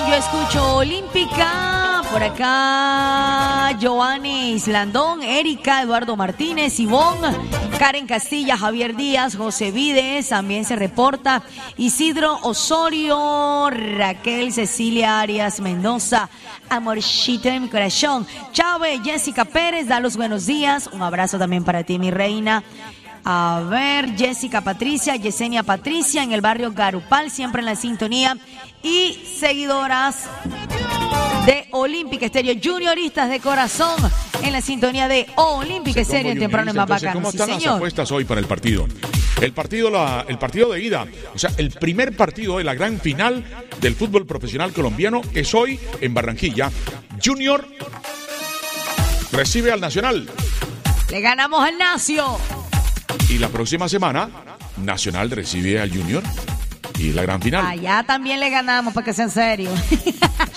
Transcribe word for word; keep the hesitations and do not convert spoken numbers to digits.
yo escucho Olímpica. Por acá, Giovanni Islandón, Erika, Eduardo Martínez, Ivonne, Karen Castilla, Javier Díaz, José Vides, también se reporta Isidro Osorio, Raquel Cecilia Arias Mendoza, amorcito de mi corazón. Chávez, Jessica Pérez, da los buenos días. Un abrazo también para ti, mi reina. A ver, Jessica Patricia, Yesenia Patricia, en el barrio Garupal, siempre en la sintonía. Y seguidoras de Olímpica Estéreo, junioristas de corazón, en la sintonía de Olímpica Estéreo, en temprano es más bacano. ¿Cómo están sí, las señor. apuestas hoy para el partido? El partido, la, el partido de ida, o sea, el primer partido de la gran final del fútbol profesional colombiano es hoy en Barranquilla. Junior recibe al Nacional. Le ganamos al Nacio. Y la próxima semana, Nacional recibe al Junior y la gran final. Allá también le ganamos, para que sea en serio.